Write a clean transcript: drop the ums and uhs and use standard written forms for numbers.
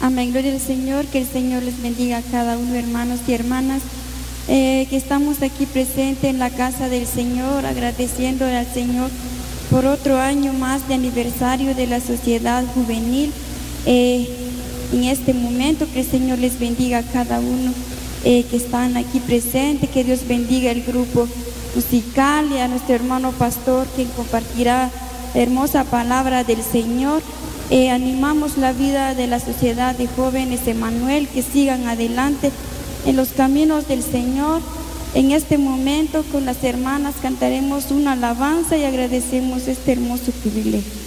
Amén, gloria al Señor, que el Señor les bendiga a cada uno, hermanos y hermanas, que estamos aquí presentes en la casa del Señor, agradeciendo al Señor por otro año más de aniversario de la Sociedad Juvenil. En este momento, que el Señor les bendiga a cada uno que están aquí presentes, que Dios bendiga el grupo musical y a nuestro hermano pastor, quien compartirá la hermosa palabra del Señor. Animamos la vida de la Sociedad de Jóvenes Emanuel, que sigan adelante en los caminos del Señor. En este momento con las hermanas cantaremos una alabanza y agradecemos este hermoso privilegio.